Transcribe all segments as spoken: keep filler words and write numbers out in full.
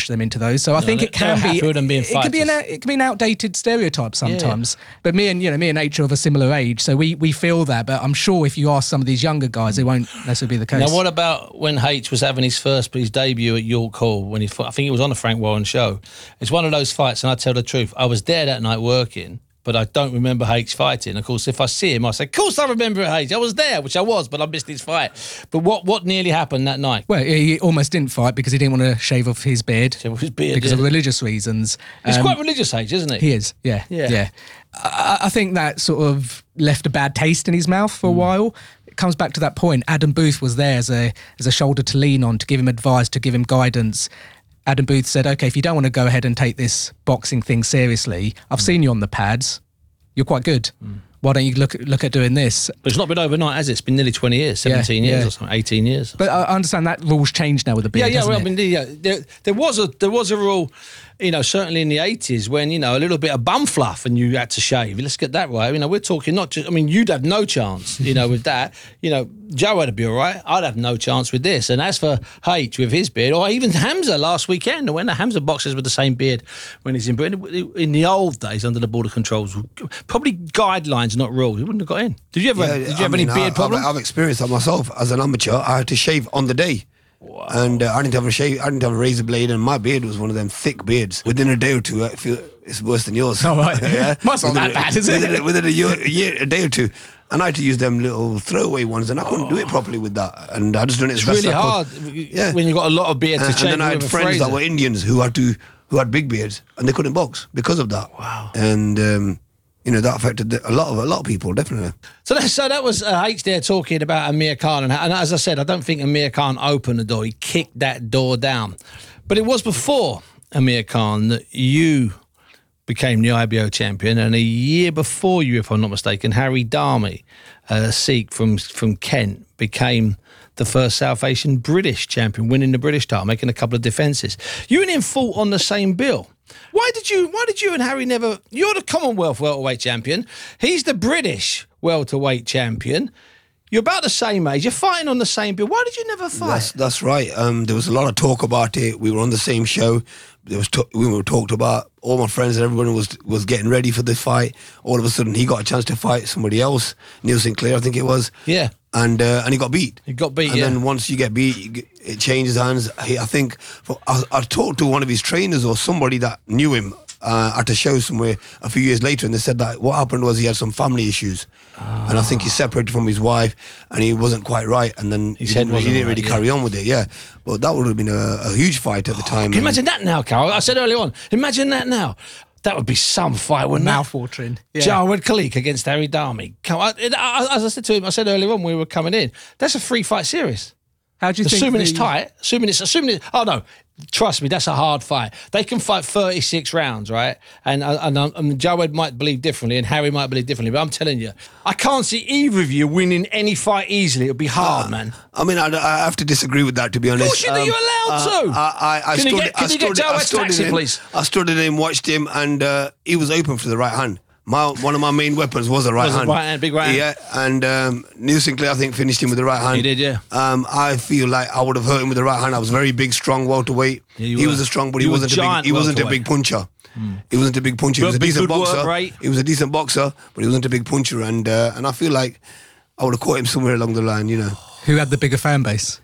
push them into those. So I No, think they're- it can they're be. happy with them being It can be an fighters. it can be an outdated stereotype sometimes. But me and you know me and H are of a similar age, so we we feel that. But I'm sure if you ask some of these younger guys, it won't necessarily be the case. Now, what about when H was having his first, his debut at York Hall when he fought? I think it was on the Frank Warren show. It's one of those fights, and I tell the truth, I was there that night working, but I don't remember H fighting. Of course, if I see him, I say, of course I remember H. I was there, which I was, but I missed his fight. But what, what nearly happened that night? Well, he almost didn't fight because he didn't want to shave off his beard, Shave off his beard, because yeah. of religious reasons. He's Um, quite religious, H, isn't he? He is, yeah, Yeah. yeah. I, I think that sort of left a bad taste in his mouth for a while. It comes back to that point. Adam Booth was there as a as a shoulder to lean on, to give him advice, to give him guidance. Adam Booth said, "Okay, if you don't want to go ahead and take this boxing thing seriously, I've seen you on the pads. You're quite good. Why don't you look at, look at doing this?" But it's not been overnight, has it? It's been nearly twenty years, seventeen Yeah, years yeah. or something, eighteen years. But I understand that rule's changed now with the Yeah, beard. yeah. hasn't Well, I it? mean, yeah, there, there was a there was a rule, you know, certainly in the eighties when you know a little bit of bum fluff and you had to shave. Let's get that right. You know, we're talking not just. I mean, you'd have no chance, you know, with that. You know, Joe would be all right. I'd have no chance with this. And as for H with his beard, or even Hamza last weekend, when the Hamza boxers with the same beard when he's in Britain, in the old days under the border controls, probably guidelines, not rules. He wouldn't have got in. Did you ever? Yeah, did you I have mean, any beard I, problem? I've, I've experienced that myself as an amateur. I had to shave on the day. Wow. And uh, I didn't have a shave. I didn't have a razor blade, and my beard was one of them thick beards. Within a day or two, I feel it's worse than yours. Oh, right. yeah, Mine's not Within that a- bad, is it? Within, a, within a, year, a year, a day or two, and I had to use them little throwaway ones, and I couldn't do it properly with that. And I just done it. It's as best really I could. hard Yeah. when you've got a lot of beard to And, change. and then I had with a friends Fraser. that were Indians who had to who had big beards, and they couldn't box because of that. Wow. And um, you know that affected a lot of a lot of people, definitely. So that, so that was uh, H there talking about Amir Khan. And, and as I said, I don't think Amir Khan opened the door. He kicked that door down. But it was before Amir Khan that you became the I B O champion. And a year before you, if I'm not mistaken, Harry Darmy, a Sikh from, from Kent, became the first South Asian British champion, winning the British title, making a couple of defences. You and him fought on the same bill. Why did you Why did you and Harry never... You're the Commonwealth welterweight champion. He's the British welterweight champion. You're about the same age. You're fighting on the same bill. Why did you never fight? That's that's right. Um, there was a lot of talk about it. We were on the same show. There was t- we were talked about. All my friends and everyone was was getting ready for the fight. All of a sudden, he got a chance to fight somebody else, Neil Sinclair, I think it was. Yeah. And uh, and he got beat. He got beat, And yeah. then once you get beat, you get, it changes hands. He, I think for, I, I talked to one of his trainers or somebody that knew him uh, at a show somewhere a few years later, and they said that what happened was he had some family issues, oh. and I think he separated from his wife, and he wasn't quite right, and then His he head didn't, he wasn't didn't right, really yeah. carry on with it. Yeah, but that would have been a, a huge fight at the time. Can you imagine that now, Carol? I said earlier on, imagine that now. That would be some fight, wouldn't it? Mouth-watering. Yeah. Jawed Khalik against Harry Darmy. Come on, I- I- as I said to him, I said earlier on when we were coming in, that's a three-fight series. How do you think? Assuming the- it's tight, assuming it's, assuming it, oh no, trust me, that's a hard fight. They can fight thirty-six rounds, right? And and, and, and Jawed might believe differently and Harry might believe differently, but I'm telling you, I can't see either of you winning any fight easily. It'll be hard, man. I mean, I, I have to disagree with that, to be honest. Of course you do, you're allowed to. I, I, I Can you stood, get- can I you get stood, I Jawed's stood taxi, in, please? I stood in him, watched him, and uh, he was open for the right hand. My One of my main weapons was a right Was a hand. right hand, big right hand. Yeah, and um, Neil Sinclair, I think, finished him with the right hand. He did, yeah. Um, I feel like I would have hurt him with the right hand. I was very big, strong welterweight. Yeah, you he were. was a strong, but he You were wasn't a big. giant He wasn't a welterweight. big puncher. He wasn't a big puncher. He But was a big decent good work boxer. rate. He was a decent boxer, but he wasn't a big puncher. And uh, and I feel like I would have caught him somewhere along the line, you know. Who had the bigger fan base?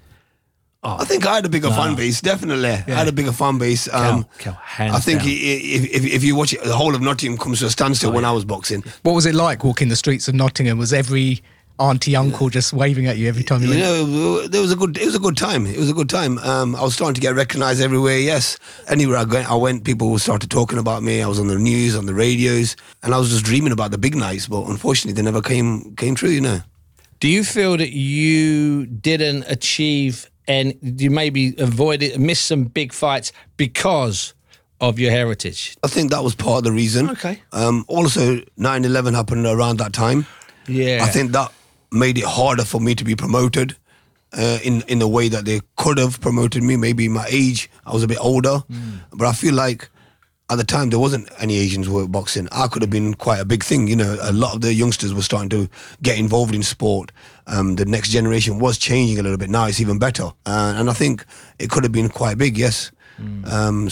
I think I had a bigger fan base, definitely. I had a bigger fan base. Um, Cal, hands I think down. i- i- if, if you watch it, the whole of Nottingham comes to a standstill when I was boxing. What was it like walking the streets of Nottingham? Was every auntie, uncle just waving at you every time you You went? know, there was a good. It was a good time. It was a good time. Um, I was starting to get recognised everywhere. Yes, anywhere I went, I went, people started talking about me. I was on the news, on the radios, and I was just dreaming about the big nights. But unfortunately, they never came came true. You know. Do you feel that you didn't achieve and you maybe avoided, missed some big fights because of your heritage? I think that was part of the reason. Okay. Um, also, nine eleven happened around that time. Yeah. I think that made it harder for me to be promoted uh, in in the way that they could have promoted me. Maybe my age, I was a bit older, but I feel like at the time there wasn't any Asians who were boxing. I could have been quite a big thing. You know, a lot of the youngsters were starting to get involved in sport. Um, the next generation was changing a little bit. Now it's even better, uh, and I think it could have been quite big. Yes. Um,